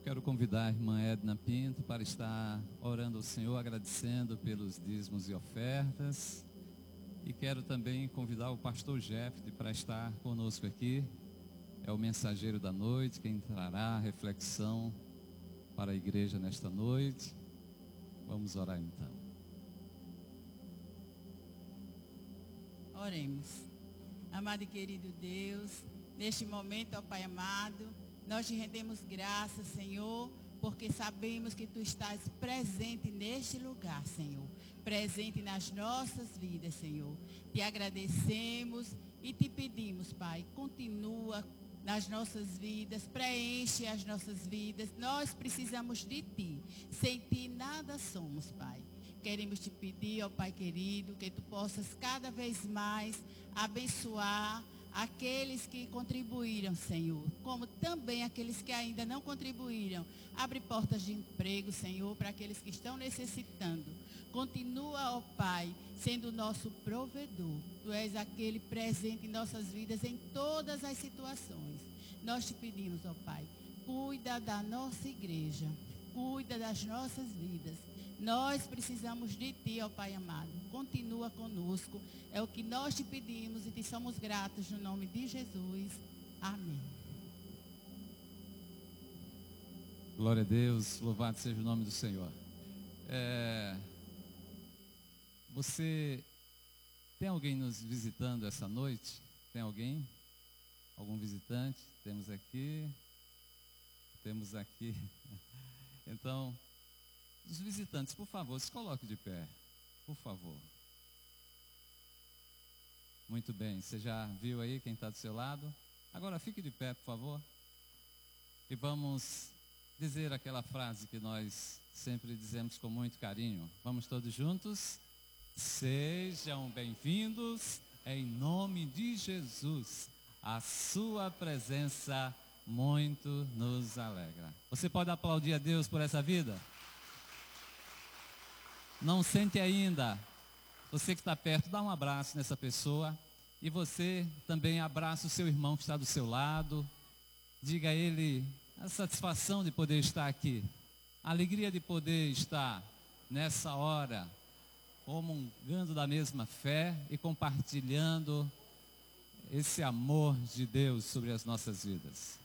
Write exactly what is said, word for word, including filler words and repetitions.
quero convidar a irmã Edna Pinto para estar orando ao Senhor, agradecendo pelos dízimos e ofertas. E quero também convidar o pastor Jeff para estar conosco aqui. É o mensageiro da noite, quem trará a reflexão para a igreja nesta noite. Vamos orar então. Oremos. Amado e querido Deus, neste momento, ó Pai amado, nós te rendemos graças, Senhor, porque sabemos que Tu estás presente neste lugar, Senhor, presente nas nossas vidas, Senhor. Te agradecemos e te pedimos, Pai, continua nas nossas vidas, preenche as nossas vidas. Nós precisamos de Ti, sem Ti nada somos, Pai. Queremos te pedir, ó Pai querido, que Tu possas cada vez mais abençoar aqueles que contribuíram, Senhor, como também aqueles que ainda não contribuíram. Abre portas de emprego, Senhor, para aqueles que estão necessitando. Continua, ó Pai, sendo o nosso provedor. Tu és aquele presente em nossas vidas em todas as situações. Nós te pedimos, ó Pai, cuida da nossa igreja, cuida das nossas vidas. Nós precisamos de Ti, ó Pai amado. Continua conosco. É o que nós te pedimos e te somos gratos no nome de Jesus. Amém. Glória a Deus, louvado seja o nome do Senhor. É, você tem alguém nos visitando essa noite? Tem alguém? Algum visitante? Temos aqui. Temos aqui. Então, os visitantes, por favor, se coloque de pé, por favor. Muito bem, você já viu aí quem está do seu lado? Agora fique de pé, por favor. E vamos dizer aquela frase que nós sempre dizemos com muito carinho. Vamos todos juntos? Sejam bem-vindos em nome de Jesus. A sua presença muito nos alegra. Você pode aplaudir a Deus por essa vida? Não sente ainda? Você que está perto, dá um abraço nessa pessoa. E você também abraça o seu irmão que está do seu lado. Diga a ele a satisfação de poder estar aqui. A alegria de poder estar nessa hora, comungando da mesma fé e compartilhando esse amor de Deus sobre as nossas vidas.